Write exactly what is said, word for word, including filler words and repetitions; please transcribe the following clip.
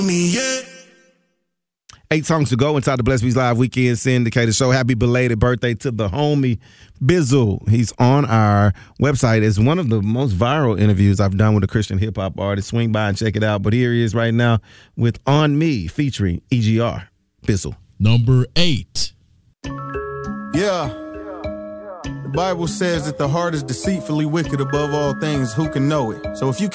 Me, yeah. Eight songs to go inside the Blessed Beats Live Weekend Syndicated Show. Happy belated birthday to the homie Bizzle. He's on our website. It's one of the most viral interviews I've done with a Christian hip-hop artist. Swing by and check it out. But here he is right now with On Me featuring E G R. Bizzle. Number eight. Yeah. The Bible says that the heart is deceitfully wicked above all things. Who can know it? So if you